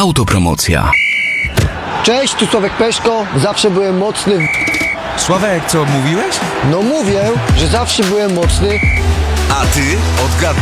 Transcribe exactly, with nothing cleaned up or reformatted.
Autopromocja. Cześć, tu Sławek Peszko, zawsze byłem mocny. w- Sławek, co mówiłeś? No mówię, że zawsze byłem mocny. A ty odgadnij.